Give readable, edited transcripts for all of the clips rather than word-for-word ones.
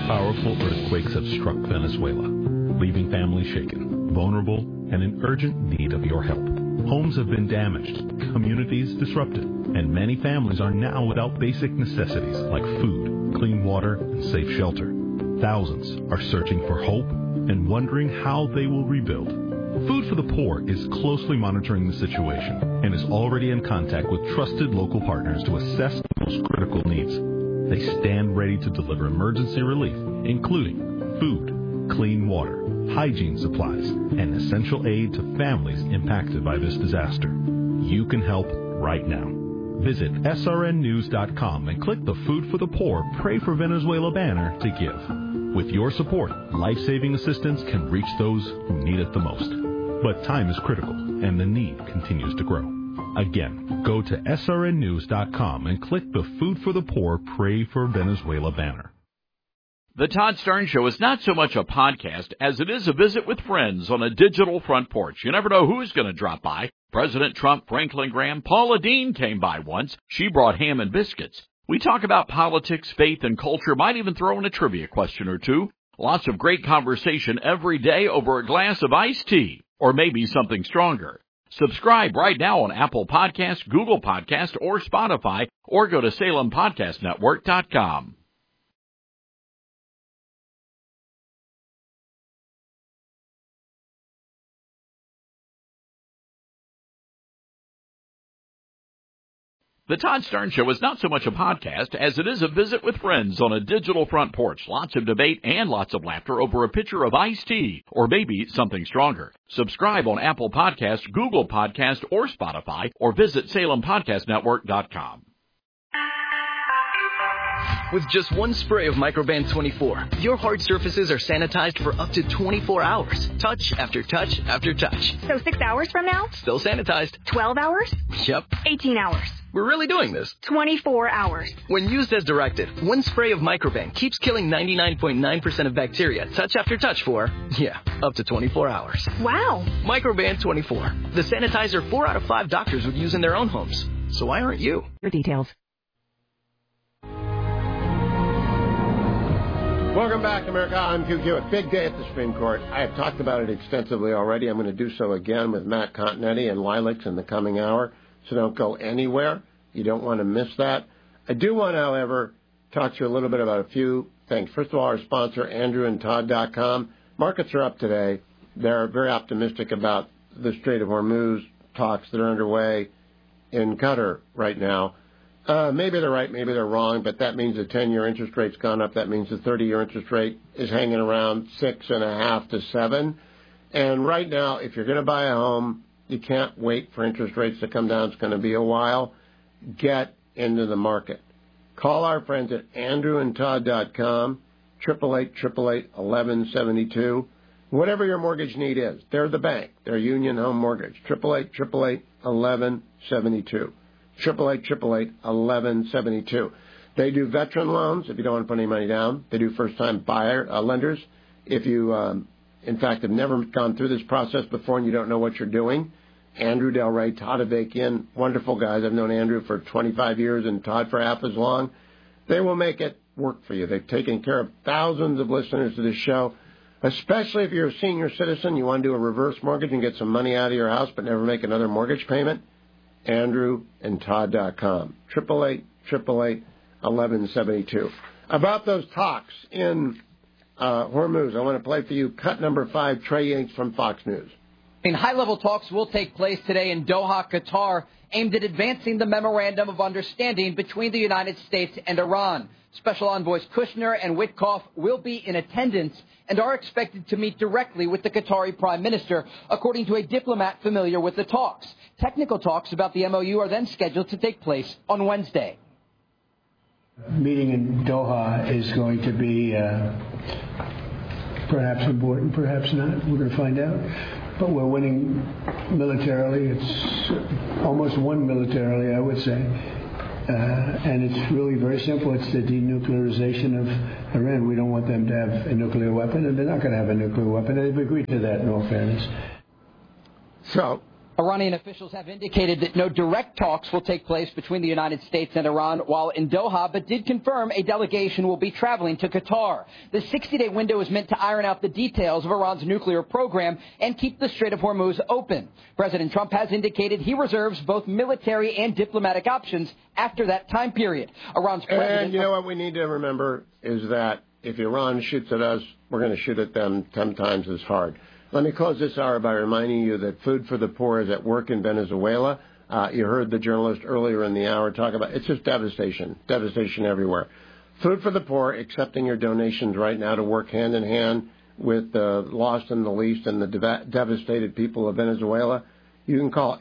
Powerful earthquakes have struck Venezuela, leaving families shaken, vulnerable, and in urgent need of your help. Homes have been damaged, communities disrupted, and many families are now without basic necessities like food, clean water, and safe shelter. Thousands are searching for hope and wondering how they will rebuild. Food for the Poor is closely monitoring the situation and is already in contact with trusted local partners to assess the most critical needs. They stand ready to deliver emergency relief, including food, clean water, hygiene supplies, and essential aid to families impacted by this disaster. You can help right now. Visit srnnews.com and click the Food for the Poor Pray for Venezuela banner to give. With your support, life-saving assistance can reach those who need it the most. But time is critical, and the need continues to grow. Again, go to srnnews.com and click the Food for the Poor Pray for Venezuela banner. The Todd Stern Show is not so much a podcast as it is a visit with friends on a digital front porch. You never know who's going to drop by. President Trump, Franklin Graham, Paula Deen came by once. She brought ham and biscuits. We talk about politics, faith, and culture, might even throw in a trivia question or two. Lots of great conversation every day over a glass of iced tea, or maybe something stronger. Subscribe right now on Apple Podcasts, Google Podcasts, or Spotify, or go to SalemPodcastNetwork.com. The Todd Stern Show is not so much a podcast as it is a visit with friends on a digital front porch. Lots of debate and lots of laughter over a pitcher of iced tea, or maybe something stronger. Subscribe on Apple Podcasts, Google Podcasts, or Spotify, or visit SalemPodcastNetwork.com. With just one spray of Microban 24, your hard surfaces are sanitized for up to 24 hours. Touch after touch after touch. So 6 hours from now? Still sanitized. 12 hours? Yep. 18 hours. We're really doing this. 24 hours. When used as directed, one spray of Microban keeps killing 99.9% of bacteria touch after touch for, up to 24 hours. Wow. Microban 24. The sanitizer 4 out of 5 doctors would use in their own homes. So why aren't you? For details. Welcome back, America. I'm Hugh Hewitt. Big day at the Supreme Court. I have talked about it extensively already. I'm going to do so again with Matt Continetti and Lilacs in the coming hour, so don't go anywhere. You don't want to miss that. I do want to, however, talk to you a little bit about a few things. First of all, our sponsor, AndrewandTodd.com. Markets are up today. They're very optimistic about the Strait of Hormuz talks that are underway in Qatar right now. Maybe they're right, maybe they're wrong, but that means the 10-year interest rate's gone up. That means the 30-year interest rate is hanging around 6.5 to 7. And right now, if you're going to buy a home, you can't wait for interest rates to come down. It's going to be a while. Get into the market. Call our friends at AndrewandTodd.com, 888-888-1172. Whatever your mortgage need is, they're the bank. They're Union Home Mortgage, 888-888-1172. 888-888-1172. They do veteran loans if you don't want to put any money down. They do first-time buyer lenders. If you, in fact, have never gone through this process before and you don't know what you're doing, Andrew Del Rey, Todd Avakian, wonderful guys. I've known Andrew for 25 years and Todd for half as long. They will make it work for you. They've taken care of thousands of listeners to this show, especially if you're a senior citizen, you want to do a reverse mortgage and get some money out of your house but never make another mortgage payment. AndrewandTodd.com, 888-888-1172. About those talks in Hormuz, I want to play for you cut number 5, Trey Yanks from Fox News. High-level talks will take place today in Doha, Qatar, aimed at advancing the memorandum of understanding between the United States and Iran. Special envoys Kushner and Witkoff will be in attendance and are expected to meet directly with the Qatari Prime Minister, according to a diplomat familiar with the talks. Technical talks about the MOU are then scheduled to take place on Wednesday. Meeting in Doha is going to be perhaps important, perhaps not. We're going to find out. But we're winning militarily. It's almost won militarily, I would say. And it's really very simple. It's the denuclearization of Iran. We don't want them to have a nuclear weapon, and they're not going to have a nuclear weapon. They've agreed to that, in all fairness. So, Iranian officials have indicated that no direct talks will take place between the United States and Iran while in Doha, but did confirm a delegation will be traveling to Qatar. The 60-day window is meant to iron out the details of Iran's nuclear program and keep the Strait of Hormuz open. President Trump has indicated he reserves both military and diplomatic options after that time period. Iran's president... And you know what we need to remember is that if Iran shoots at us, we're going to shoot at them 10 times as hard. Let me close this hour by reminding you that Food for the Poor is at work in Venezuela. You heard the journalist earlier in the hour talk about it's just devastation everywhere. Food for the Poor, accepting your donations right now to work hand in hand with the lost and the least and the devastated people of Venezuela. You can call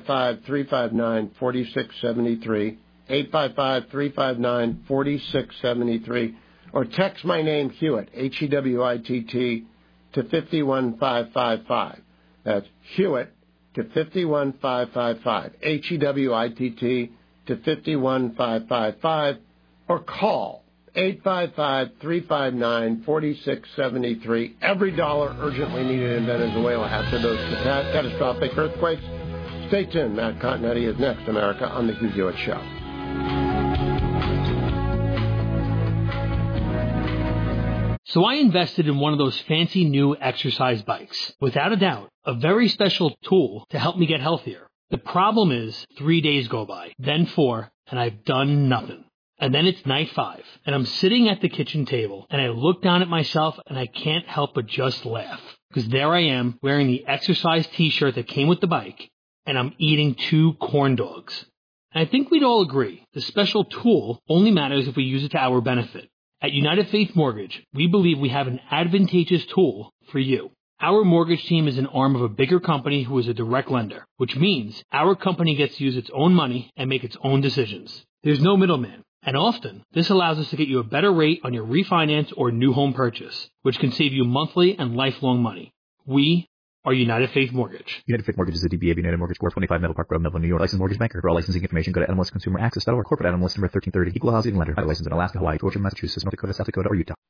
855-359-4673, 855-359-4673, or text my name, Hewitt, Hewitt, to 51555. That's Hewitt to 51555. Hewitt to 51555. Or call 855-359-4673. Every dollar urgently needed in Venezuela after those catastrophic earthquakes. Stay tuned. Matt Continetti is next. America on the Hugh Hewitt Show. So I invested in one of those fancy new exercise bikes. Without a doubt, a very special tool to help me get healthier. The problem is 3 days go by, then 4, and I've done nothing. And then it's night 5, and I'm sitting at the kitchen table, and I look down at myself, and I can't help but just laugh. Because there I am, wearing the exercise t-shirt that came with the bike, and I'm eating 2 corn dogs. And I think we'd all agree, the special tool only matters if we use it to our benefit. At United Faith Mortgage, we believe we have an advantageous tool for you. Our mortgage team is an arm of a bigger company who is a direct lender, which means our company gets to use its own money and make its own decisions. There's no middleman, and often this allows us to get you a better rate on your refinance or new home purchase, which can save you monthly and lifelong money. We are United Faith Mortgage. United Faith Mortgage is a DBA of United Mortgage Corp. 25 Meadow Park Road, Melville, New York. Licensed mortgage banker. For all licensing information, go to NMLSConsumerAccess.org. Corporate NMLS number 1330. Equal housing lender. Licensed in Alaska, Hawaii, Georgia, Massachusetts, North Dakota, South Dakota, or Utah.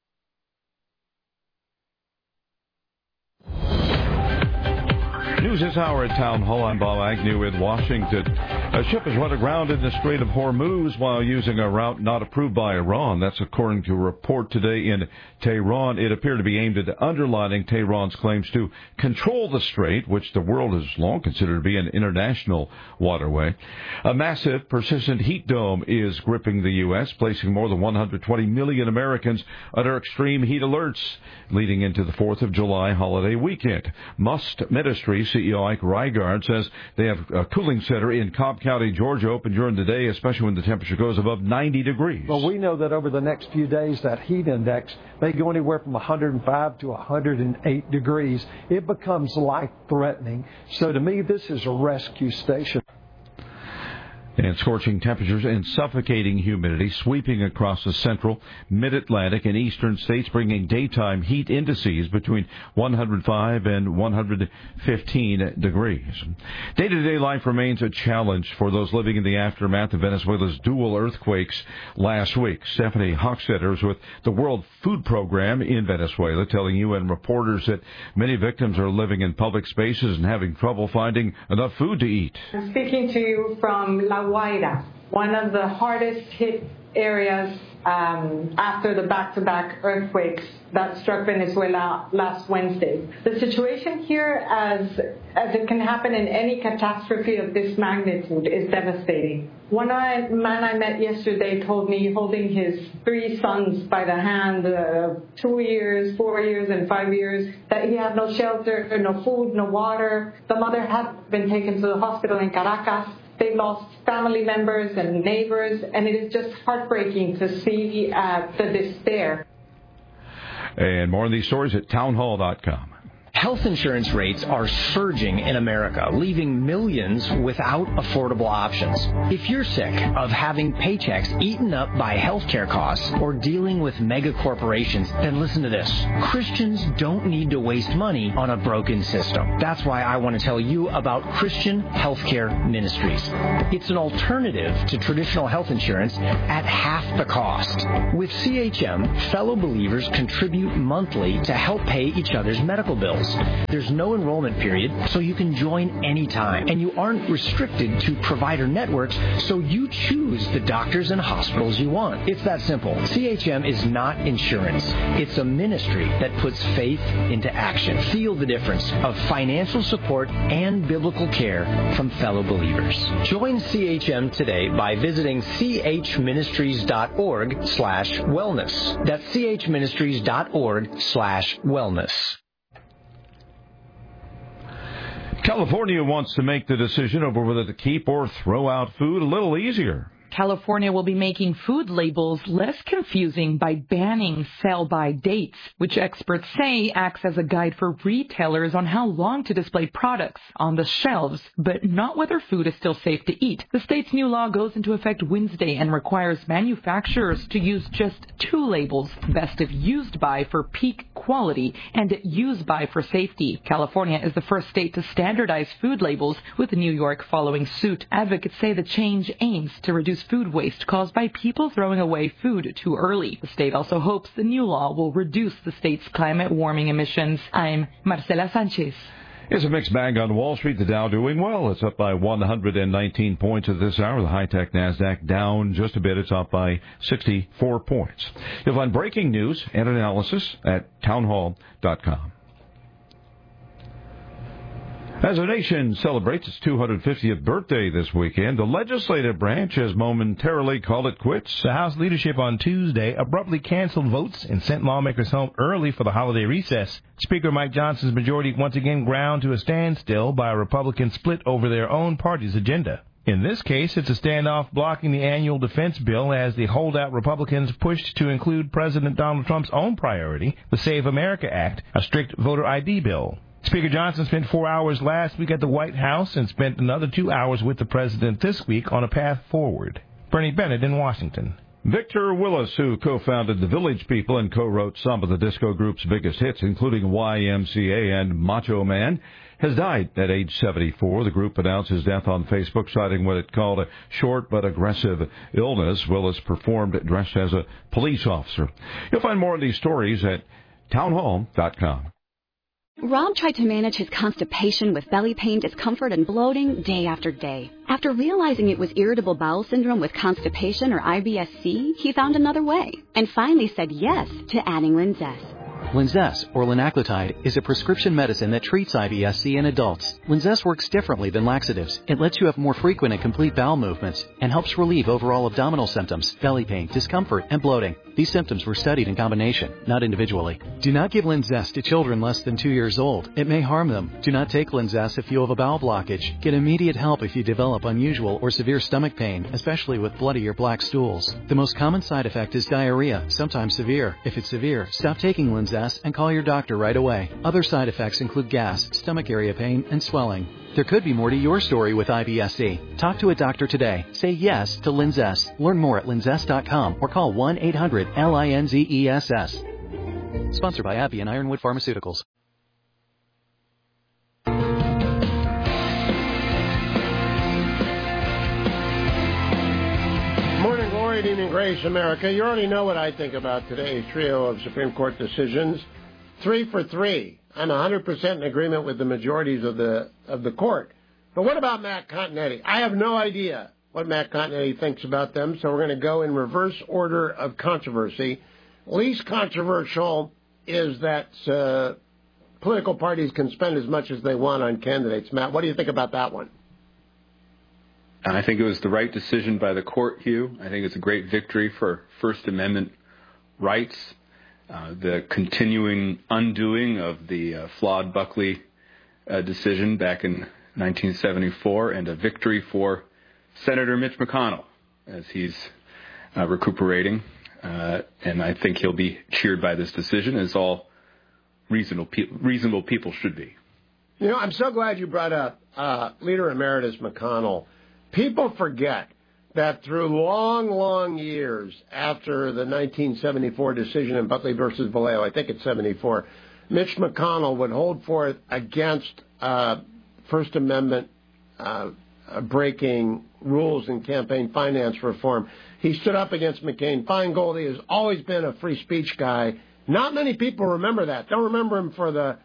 News this hour at Town Hall. I'm Bob Agnew in Washington. A ship has run aground in the Strait of Hormuz while using a route not approved by Iran. That's according to a report today in Tehran. It appeared to be aimed at underlining Tehran's claims to control the strait, which the world has long considered to be an international waterway. A massive, persistent heat dome is gripping the U.S., placing more than 120 million Americans under extreme heat alerts leading into the 4th of July holiday weekend. Must Ministries CEO Ike Reigard says they have a cooling center in Cobb County, Georgia, open during the day, especially when the temperature goes above 90 degrees. Well, we know that over the next few days, that heat index may go anywhere from 105 to 108 degrees. It becomes life-threatening. So to me, this is a rescue station. And scorching temperatures and suffocating humidity sweeping across the central, mid-Atlantic, and eastern states, bringing daytime heat indices between 105 and 115 degrees. Day-to-day life remains a challenge for those living in the aftermath of Venezuela's dual earthquakes last week. Stephanie Hochstetter is with the World Food Program in Venezuela, telling UN reporters that many victims are living in public spaces and having trouble finding enough food to eat. I'm speaking to you from La Guaira, one of the hardest hit areas after the back-to-back earthquakes that struck Venezuela last Wednesday. The situation here, as it can happen in any catastrophe of this magnitude, is devastating. One man I met yesterday told me, holding his 3 sons by the hand, 2 years, 4 years, and 5 years, that he had no shelter, no food, no water. The mother had been taken to the hospital in Caracas. They lost family members and neighbors, and it is just heartbreaking to see the despair. And more on these stories at townhall.com. Health insurance rates are surging in America, leaving millions without affordable options. If you're sick of having paychecks eaten up by healthcare costs or dealing with mega corporations, then listen to this. Christians don't need to waste money on a broken system. That's why I want to tell you about Christian Healthcare Ministries. It's an alternative to traditional health insurance at half the cost. With CHM, fellow believers contribute monthly to help pay each other's medical bills. bills. There's no enrollment period, so you can join anytime. And you aren't restricted to provider networks, so you choose the doctors and hospitals you want. It's that simple. CHM is not insurance. It's a ministry that puts faith into action. Feel the difference of financial support and biblical care from fellow believers. Join CHM today by visiting chministries.org/wellness. That's chministries.org/wellness. California wants to make the decision over whether to keep or throw out food a little easier. California will be making food labels less confusing by banning sell-by dates, which experts say acts as a guide for retailers on how long to display products on the shelves, but not whether food is still safe to eat. The state's new law goes into effect Wednesday and requires manufacturers to use just 2 labels, best if used by for peak quality and use by for safety. California is the first state to standardize food labels, with New York following suit. Advocates say the change aims to reduce food waste caused by people throwing away food too early. The state also hopes the new law will reduce the state's climate warming emissions. I'm Marcela Sanchez. It's a mixed bag on Wall Street. The Dow doing well. It's up by 119 points at this hour. The high-tech NASDAQ down just a bit. It's up by 64 points. You'll find breaking news and analysis at townhall.com. As our nation celebrates its 250th birthday this weekend, the legislative branch has momentarily called it quits. The House leadership on Tuesday abruptly canceled votes and sent lawmakers home early for the holiday recess. Speaker Mike Johnson's majority once again ground to a standstill by a Republican split over their own party's agenda. In this case, it's a standoff blocking the annual defense bill as the holdout Republicans pushed to include President Donald Trump's own priority, the Save America Act, a strict voter ID bill. Speaker Johnson spent 4 hours last week at the White House and spent another 2 hours with the president this week on a path forward. Bernie Bennett in Washington. Victor Willis, who co-founded the Village People and co-wrote some of the disco group's biggest hits, including YMCA and Macho Man, has died at age 74. The group announced his death on Facebook, citing what it called a short but aggressive illness. Willis performed dressed as a police officer. You'll find more of these stories at townhall.com. Rob tried to manage his constipation with belly pain, discomfort, and bloating day after day. After realizing it was irritable bowel syndrome with constipation, or IBS-C, he found another way and finally said yes to adding Linzess. Linzess, or linaclotide, is a prescription medicine that treats IBS-C in adults. Linzess works differently than laxatives. It lets you have more frequent and complete bowel movements and helps relieve overall abdominal symptoms, belly pain, discomfort, and bloating. These symptoms were studied in combination, not individually. Do not give Linzess to children less than 2 years old. It may harm them. Do not take Linzess if you have a bowel blockage. Get immediate help if you develop unusual or severe stomach pain, especially with bloody or black stools. The most common side effect is diarrhea, sometimes severe. If it's severe, stop taking Linzess and call your doctor right away. Other side effects include gas, stomach area pain, and swelling. There could be more to your story with IBS-C. Talk to a doctor today. Say yes to Linzess. Learn more at linzess.com or call 1-800-LINZESS. Sponsored by AbbVie and Ironwood Pharmaceuticals. Morning glory, evening grace, America. You already know what I think about today's trio of Supreme Court decisions. 3 for 3. I'm 100% in agreement with the majorities of the court. But what about Matt Continetti? I have no idea what Matt Continetti thinks about them, so we're going to go in reverse order of controversy. Least controversial is that political parties can spend as much as they want on candidates. Matt, what do you think about that one? I think it was the right decision by the court, Hugh. I think it's a great victory for First Amendment rights. The continuing undoing of the flawed Buckley decision back in 1974, and a victory for Senator Mitch McConnell as he's recuperating. And I think he'll be cheered by this decision, as all reasonable people should be. You know, I'm so glad you brought up Leader Emeritus McConnell. People forget that through long, long years after the 1974 decision in Buckley versus Vallejo, I think it's 74, Mitch McConnell would hold forth against First Amendment breaking rules in campaign finance reform. He stood up against McCain-Feingold. He has always been a free speech guy. Not many people remember that. Don't remember him for the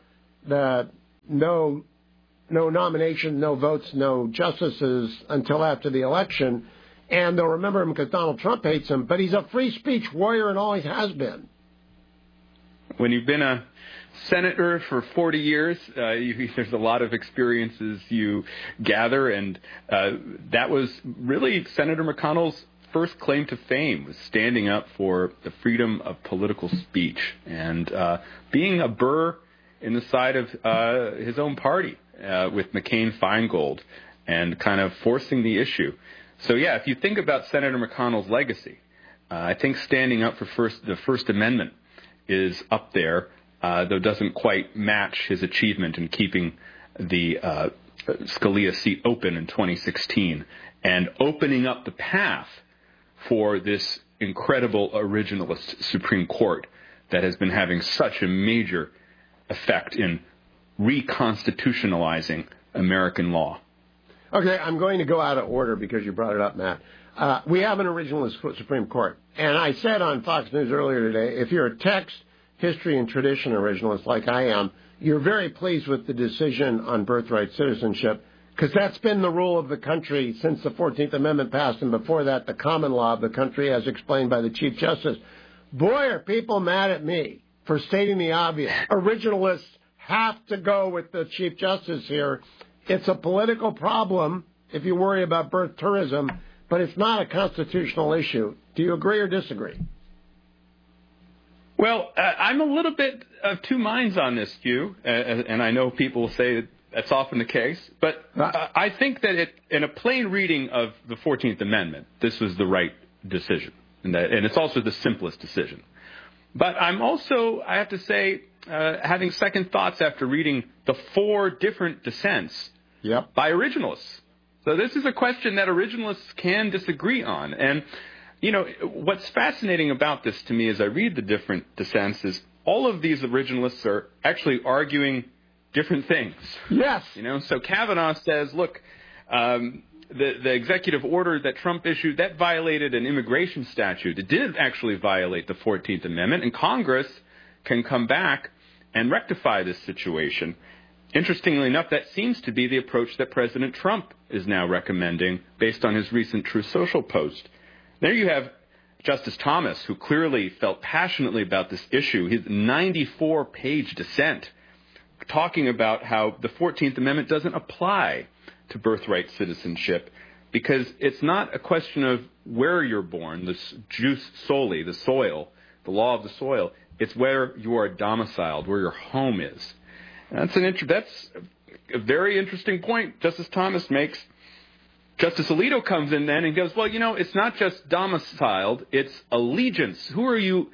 the no nomination, no votes, no justices until after the election, and they'll remember him because Donald Trump hates him, but he's a free speech warrior and always has been. When you've been a senator for 40 years, there's a lot of experiences you gather, and that was really Senator McConnell's first claim to fame, was standing up for the freedom of political speech and being a burr in the side of his own party with McCain-Feingold and kind of forcing the issue. So, yeah, if you think about Senator McConnell's legacy, I think standing up for the First Amendment is up there, though doesn't quite match his achievement in keeping the Scalia seat open in 2016 and opening up the path for this incredible originalist Supreme Court that has been having such a major effect in reconstitutionalizing American law. Okay, I'm going to go out of order because you brought it up, Matt. We have an originalist Supreme Court. And I said on Fox News earlier today, if you're a text, history, and tradition originalist like I am, you're very pleased with the decision on birthright citizenship because that's been the rule of the country since the 14th Amendment passed, and before that, the common law of the country as explained by the Chief Justice. Boy, are people mad at me for stating the obvious. Originalists have to go with the Chief Justice here. It's a political problem if you worry about birth tourism, but it's not a constitutional issue. Do you agree or disagree? Well, I'm a little bit of two minds on this, Hugh, and I know people will say that's often the case, but I think that in a plain reading of the 14th Amendment, this was the right decision, and it's also the simplest decision. But I'm also, I have to say, having second thoughts after reading the 4 different dissents by originalists. So this is a question that originalists can disagree on. And, you know, what's fascinating about this to me as I read the different dissents is all of these originalists are actually arguing different things. Yes. You know, so Kavanaugh says, look, the executive order that Trump issued, that violated an immigration statute. It did actually violate the 14th Amendment, and Congress can come back and rectify this situation. Interestingly enough, that seems to be the approach that President Trump is now recommending based on his recent Truth Social post. There you have Justice Thomas, who clearly felt passionately about this issue, his 94-page dissent, talking about how the 14th Amendment doesn't apply to birthright citizenship because it's not a question of where you're born, the jus soli, the soil, the law of the soil. It's where you are domiciled, where your home is. And that's a very interesting point Justice Thomas makes. Justice Alito comes in then and goes, well, you know, it's not just domiciled, it's allegiance. Who are you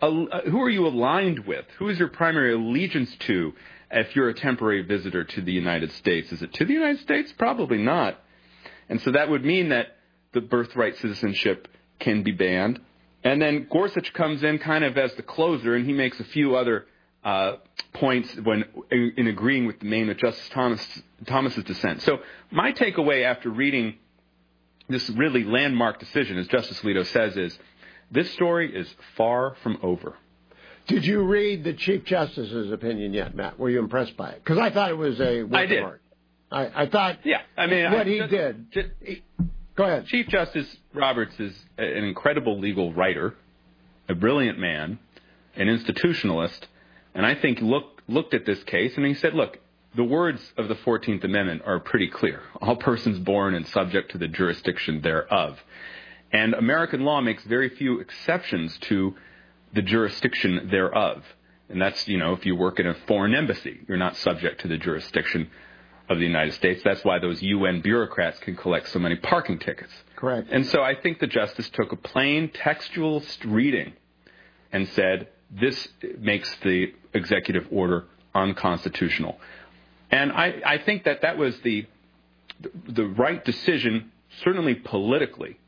aligned with? Who is your primary allegiance to if you're a temporary visitor to the United States? Is it to the United States? Probably not. And so that would mean that the birthright citizenship can be banned. And then Gorsuch comes in kind of as the closer, and he makes a few other points when in agreeing with the main of Justice Thomas's dissent. So my takeaway after reading this really landmark decision, as Justice Alito says, is this story is far from over. Did you read the Chief Justice's opinion yet, Matt? Were you impressed by it? Because I thought it was a work of art. I thought what he did. Go ahead. Chief Justice Roberts is an incredible legal writer, a brilliant man, an institutionalist, and I think looked at this case and he said, look, the words of the 14th Amendment are pretty clear. All persons born and subject to the jurisdiction thereof. And American law makes very few exceptions to the jurisdiction thereof. And that's, you know, if you work in a foreign embassy, you're not subject to the jurisdiction of the United States. That's why those UN bureaucrats can collect so many parking tickets. Correct. And so I think the justice took a plain textual reading and said, this makes the executive order unconstitutional. And I think that was the right decision, certainly politically.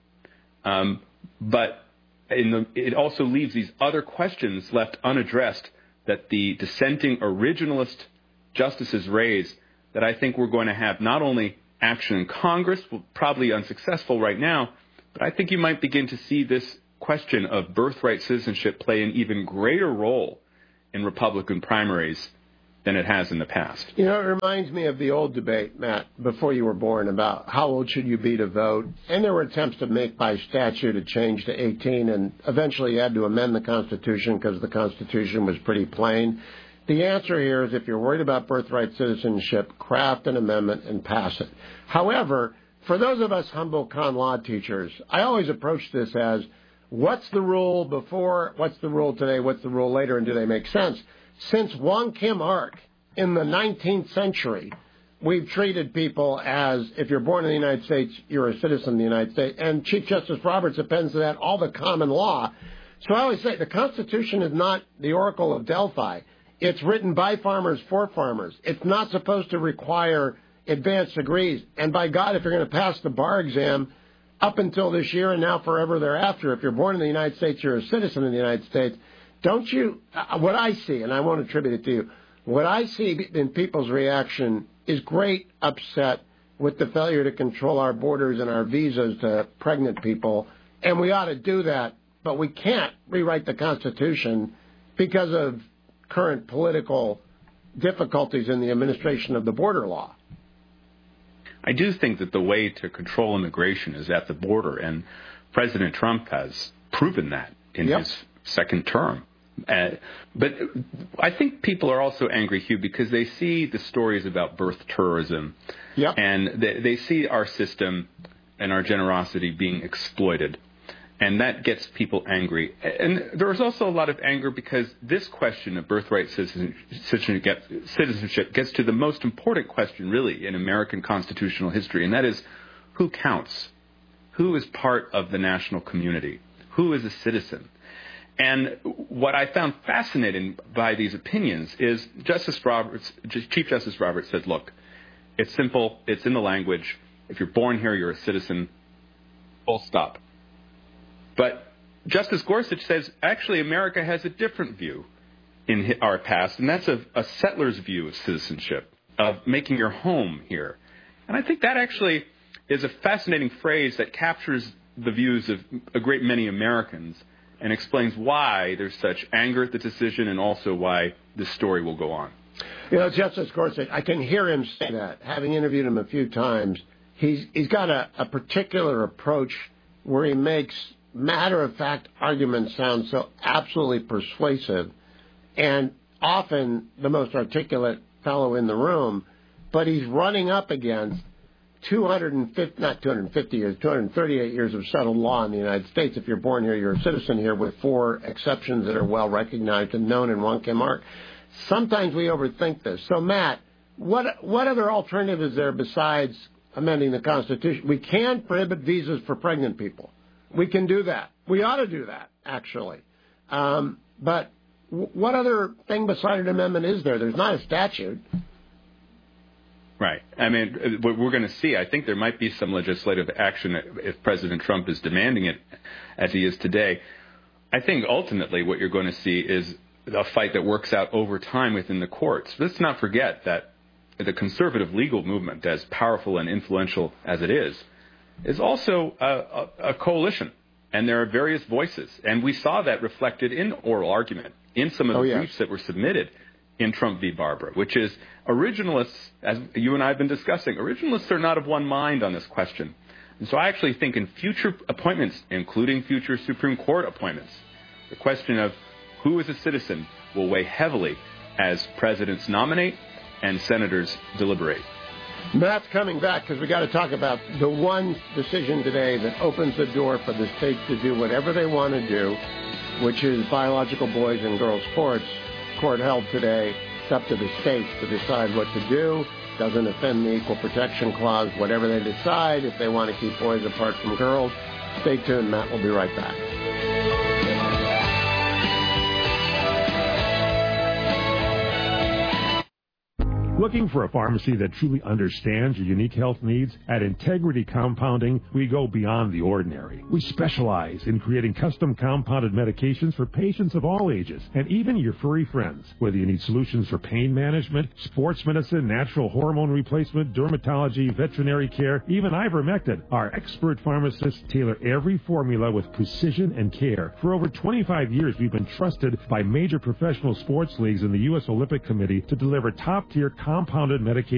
But it also leaves these other questions left unaddressed that the dissenting originalist justices raise that I think we're going to have not only action in Congress, probably unsuccessful right now, but I think you might begin to see this question of birthright citizenship play an even greater role in Republican primaries than it has in the past. You know, it reminds me of the old debate, Matt, before you were born, about how old should you be to vote. And there were attempts to make by statute a change to 18, and eventually you had to amend the Constitution because the Constitution was pretty plain. The answer here is if you're worried about birthright citizenship, craft an amendment and pass it. However, for those of us humble con law teachers, I always approach this as, what's the rule before, what's the rule today, what's the rule later, and do they make sense? Since Wong Kim Ark in the 19th century, we've treated people as, if you're born in the United States, you're a citizen of the United States. And Chief Justice Roberts appends to that all the common law. So I always say the Constitution is not the Oracle of Delphi. It's written by farmers for farmers. It's not supposed to require advanced degrees. And by God, if you're going to pass the bar exam up until this year and now forever thereafter, if you're born in the United States, you're a citizen of the United States. Don't you, what I see, and I won't attribute it to you, what I see in people's reaction is great upset with the failure to control our borders and our visas to pregnant people. And we ought to do that, but we can't rewrite the Constitution because of current political difficulties in the administration of the border law. I do think that the way to control immigration is at the border, and President Trump has proven that in his second term. But I think people are also angry, Hugh, because they see the stories about birth tourism, and they see our system and our generosity being exploited, and that gets people angry. And there's also a lot of anger because this question of birthright citizenship gets to the most important question, really, in American constitutional history, and that is, who counts? Who is part of the national community? Who is a citizen? And what I found fascinating by these opinions is Chief Justice Roberts said, look, it's simple, it's in the language. If you're born here, you're a citizen, full stop. But Justice Gorsuch says, actually, America has a different view in our past, and that's a settler's view of citizenship, of making your home here. And I think that actually is a fascinating phrase that captures the views of a great many Americans and explains why there's such anger at the decision and also why this story will go on. You know, Justice Gorsuch, I can hear him say that. Having interviewed him a few times, he's got a particular approach where he makes matter-of-fact arguments sound so absolutely persuasive and often the most articulate fellow in the room, but he's running up against 238 years of settled law in the United States. If you're born here, you're a citizen here, with 4 exceptions that are well recognized and known in Wong Kim Ark. Sometimes we overthink this. So, Matt, what other alternative is there besides amending the Constitution? We can prohibit visas for pregnant people. We can do that. We ought to do that, actually. But what other thing beside an amendment is there? There's not a statute. Right. I mean, what we're going to see, I think there might be some legislative action if President Trump is demanding it, as he is today. I think ultimately what you're going to see is a fight that works out over time within the courts. Let's not forget that the conservative legal movement, as powerful and influential as it is also a coalition, and there are various voices. And we saw that reflected in oral argument in some of the briefs that were submitted in Trump v. Barbara, which is originalists, as you and I have been discussing, originalists are not of one mind on this question. And so I actually think in future appointments, including future Supreme Court appointments, the question of who is a citizen will weigh heavily as presidents nominate and senators deliberate. Matt's coming back because we got to talk about the one decision today that opens the door for the states to do whatever they want to do, which is biological boys and girls sports. Court held today. It's up to the states to decide what to do. Doesn't offend the Equal Protection Clause. Whatever they decide, if they want to keep boys apart from girls. Stay tuned. Matt will be right back. Looking for a pharmacy that truly understands your unique health needs? At Integrity Compounding, we go beyond the ordinary. We specialize in creating custom compounded medications for patients of all ages, and even your furry friends. Whether you need solutions for pain management, sports medicine, natural hormone replacement, dermatology, veterinary care, even ivermectin, our expert pharmacists tailor every formula with precision and care. For over 25 years, we've been trusted by major professional sports leagues and the U.S. Olympic Committee to deliver top-tier compounded medications